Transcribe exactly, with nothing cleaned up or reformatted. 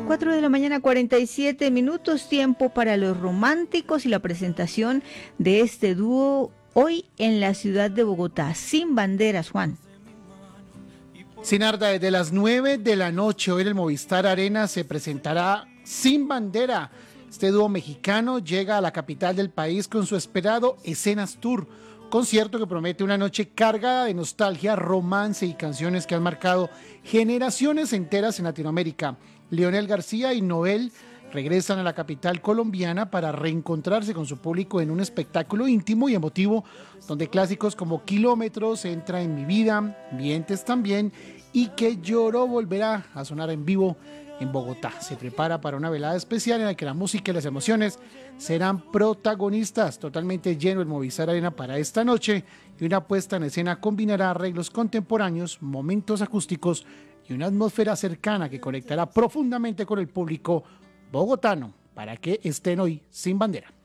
cuatro de la mañana, cuarenta y siete minutos, tiempo para los románticos y la presentación de este dúo hoy en la ciudad de Bogotá, Sin Banderas, Juan. Sinarda, desde las nueve de la noche hoy en el Movistar Arena se presentará Sin Bandera. Este dúo mexicano llega a la capital del país con su esperado Escenas Tour, concierto que promete una noche cargada de nostalgia, romance y canciones que han marcado generaciones enteras en Latinoamérica. Leonel García y Noel regresan a la capital colombiana para reencontrarse con su público en un espectáculo íntimo y emotivo, donde clásicos como Kilómetros, Entra en mi vida, Mientes también y Que lloró volverá a sonar en vivo en Bogotá. Se prepara para una velada especial en la que la música y las emociones serán protagonistas. Totalmente lleno el Movistar Arena para esta noche y una puesta en escena combinará arreglos contemporáneos, momentos acústicos y una atmósfera cercana que conectará profundamente con el público bogotano para que estén hoy sin bandera.